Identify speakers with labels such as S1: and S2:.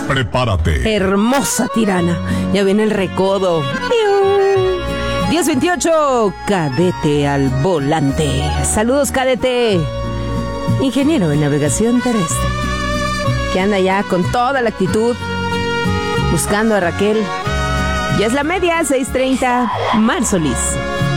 S1: Prepárate.
S2: Hermosa tirana. Ya viene el recodo. 10:28, cadete al volante. Saludos, cadete. Ingeniero en navegación terrestre, que anda ya con toda la actitud buscando a Raquel. Ya es la media, 6:30. Mar Solís.